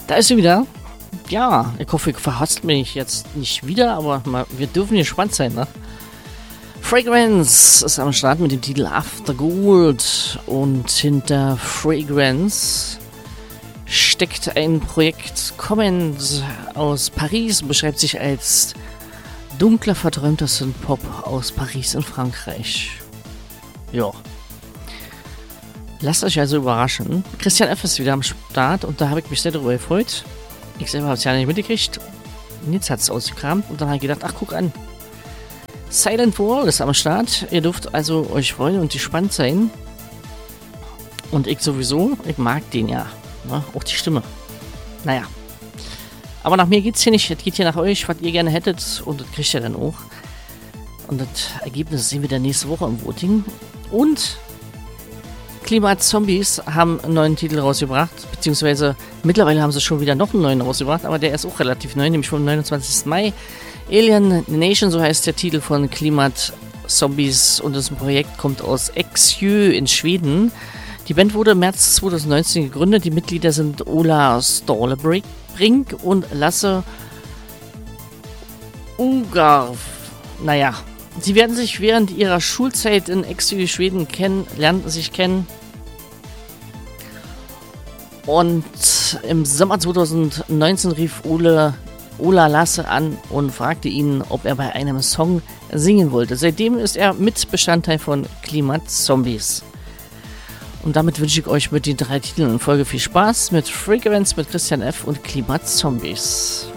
Da ist sie wieder. Ja, ich hoffe, ich verhasst mich jetzt nicht wieder, aber wir dürfen gespannt sein, ne? Fragrance ist am Start mit dem Titel After Gold. Und hinter Fragrance steckt ein Projekt kommend aus Paris, beschreibt sich als dunkler, verträumter Synthpop aus Paris in Frankreich. Ja. Lasst euch also überraschen. Christian F. ist wieder am Start und da habe ich mich sehr darüber gefreut. Ich selber habe es ja nicht mitgekriegt. Und jetzt hat es ausgekramt und dann habe ich gedacht, ach guck an. Silent Wall ist am Start. Ihr dürft also euch freuen und gespannt sein. Und ich sowieso, ich mag den ja. Ne? Auch die Stimme. Naja. Aber nach mir geht's hier nicht. Es geht hier nach euch, was ihr gerne hättet. Und das kriegt ihr dann auch. Und das Ergebnis sehen wir dann nächste Woche im Voting. Und Klimat Zombies haben einen neuen Titel rausgebracht. Beziehungsweise mittlerweile haben sie schon wieder noch einen neuen rausgebracht. Aber der ist auch relativ neu, nämlich vom 29. Mai. Alien Nation, so heißt der Titel von Klimat Zombies. Und das Projekt kommt aus Exjö in Schweden. Die Band wurde im März 2019 gegründet. Die Mitglieder sind Ola Stålebrink und Lasse Ugarv. Naja, sie werden sich während ihrer Schulzeit in Exjö, Schweden lernten sich kennen. Und im Sommer 2019 rief Ola Lasse an und fragte ihn, ob er bei einem Song singen wollte. Seitdem ist er Mitbestandteil von Klimat Zombies. Und damit wünsche ich euch mit den 3 Titeln in Folge viel Spaß mit Fragrance, mit Christian F. und Klimat Zombies.